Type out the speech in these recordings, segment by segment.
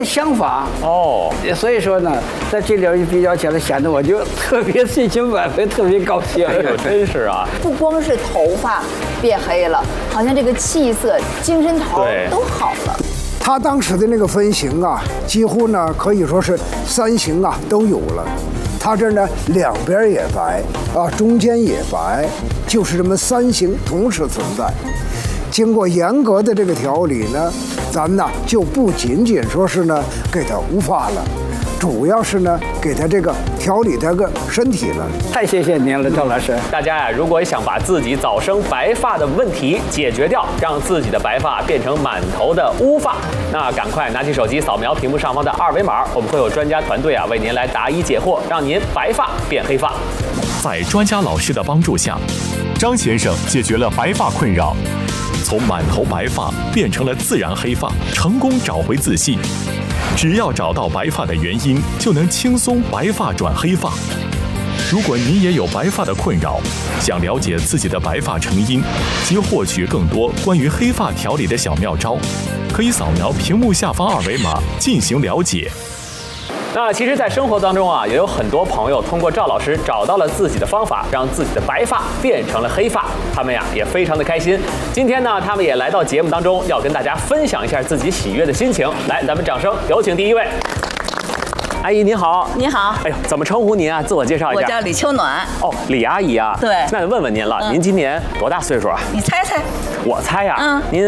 想法哦， 所以说呢，在这里一比较起来，显得我就特别信心满分，特别高兴。 哎呦，真是啊！ 不光是头发变黑了，好像这个气色、精神头都好了。 他当时的那个分型啊，几乎呢可以说是3型啊都有了。他这呢两边也白啊，中间也白，就是这么3型同时存在。经过严格的这个调理呢，咱呢就不仅仅说是呢给他无发了，主要是呢给他这个调理这个身体了。 太谢谢您了，赵老师。 大家呀，如果想把自己早生白发的问题解决掉，让自己的白发变成满头的乌发，那赶快拿起手机扫描屏幕上方的2维码，我们会有专家团队啊为您来答疑解惑，让您白发变黑发。 在专家老师的帮助下，张先生解决了白发困扰，从满头白发变成了自然黑发，成功找回自信。只要找到白发的原因，就能轻松白发转黑发。如果您也有白发的困扰，想了解自己的白发成因及获取更多关于黑发调理的小妙招，可以扫描屏幕下方2维码进行了解。 那其实，在生活当中啊，也有很多朋友通过赵老师找到了自己的方法，让自己的白发变成了黑发。他们呀也非常的开心。今天呢，他们也来到节目当中，要跟大家分享一下自己喜悦的心情。来，咱们掌声有请第一位。阿姨您好。 你好。 哎呦，怎么称呼您啊？自我介绍一下。 我叫李秋暖。 哦，李阿姨啊。 对。 那问问您了，您今年多大岁数啊？ 你猜猜。 我猜呀。您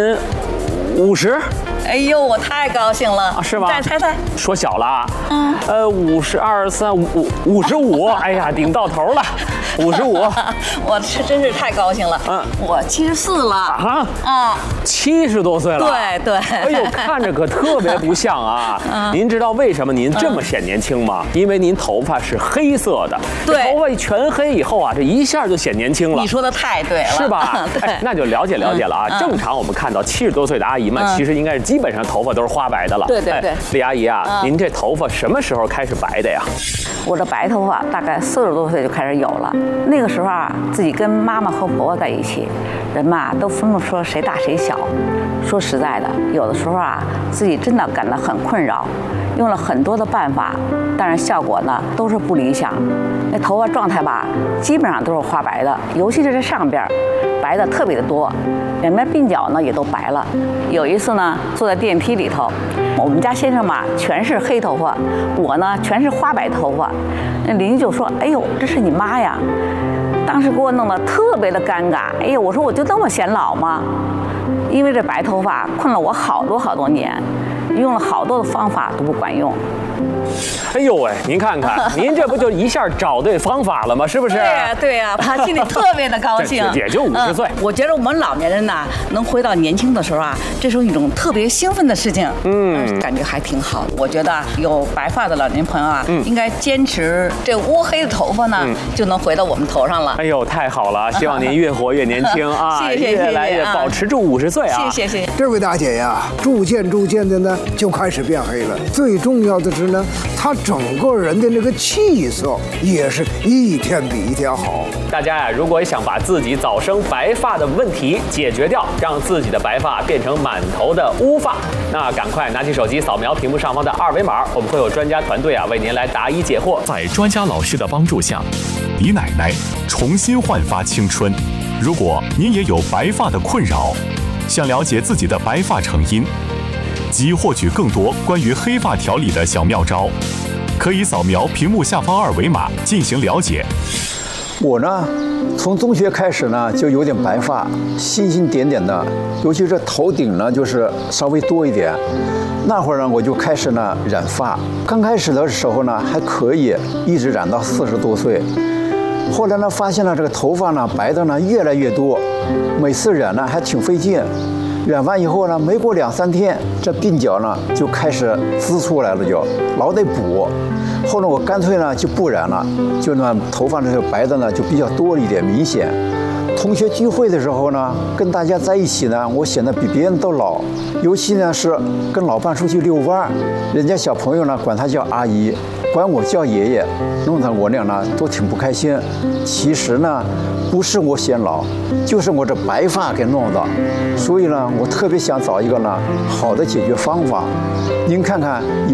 50。 哎呦，我太高兴了啊！ 是吗？ 再猜猜。 说小了啊。52、3、55，哎呀，顶到头了，55。 我真是太高兴了。我74了。 70多岁了。 对对。 哎呦，看着可特别不像啊。您知道为什么您这么显年轻吗？因为您头发是黑色的。 对。 头发全黑以后啊，这一下就显年轻了。 你说的太对了。 是吧？ 对。 那就了解了解了啊。正常我们看到70多岁的阿姨们，其实应该是基本上头发都是花白的了。 对对对。 李阿姨啊，您这头发什么时候开始白的呀？ 我这白头发大概40多岁就开始有了。那个时候啊，自己跟妈妈和婆婆在一起，人嘛都分不出谁大谁小。说实在的，有的时候啊，自己真的感到很困扰，用了很多的办法，但是效果呢都是不理想。那头发状态吧，基本上都是花白的，尤其是这上边白的特别的多，两边鬓角呢也都白了。有一次呢，坐在电梯里头，我们家先生嘛全是黑头发，我呢全是花白头发。那邻居就说：“哎呦，这是你妈呀！”当时给我弄得特别的尴尬。哎呦，我说我就那么显老吗？因为这白头发困了我好多年，用了好多的方法都不管用。 哎呦喂，您看看，您这不就一下找对方法了吗？是不是？ 对呀，对呀，他心里特别的高兴。 也就50岁。 我觉得我们老年人呐，能回到年轻的时候啊，这是一种特别兴奋的事情。感觉还挺好的。我觉得有白发的老年朋友啊，应该坚持这乌黑的头发呢，就能回到我们头上了。 哎呦，太好了！希望您越活越年轻啊， 谢谢越来越保持住50岁啊！ 谢谢。 这位大姐呀，逐渐的呢就开始变黑了。最重要的是呢，她整个人的那个气色也是一天比一天好。 大家呀，如果想把自己早生白发的问题解决掉，让自己的白发变成满头的乌发，那赶快拿起手机扫描屏幕上方的2维码，我们会有专家团队啊为您来答疑解惑。 在专家老师的帮助下，李奶奶重新焕发青春。如果您也有白发的困扰，想了解自己的白发成因及获取更多关于黑发调理的小妙招，可以扫描屏幕下方2维码进行了解。 我呢，从中学开始呢就有点白发，星星点点的，尤其是头顶呢就是稍微多一点。那会儿呢我就开始呢染发，刚开始的时候呢还可以，一直染到40多岁。后来呢发现了这个头发呢白的呢越来越多，每次染呢还挺费劲。染完以后呢，没过2、3天，这鬓角呢就开始滋出来了，就老得补。后来我干脆呢就不染了，就呢头发这个白的呢就比较多一点，明显。 同学聚会的时候呢，跟大家在一起呢，我显得比别人都老。尤其呢是跟老伴出去遛弯，人家小朋友呢管他叫阿姨，管我叫爷爷，弄得我俩呢都挺不开心。其实呢，不是我显老，就是我这白发给弄的。所以呢，我特别想找一个呢好的解决方法。您看看。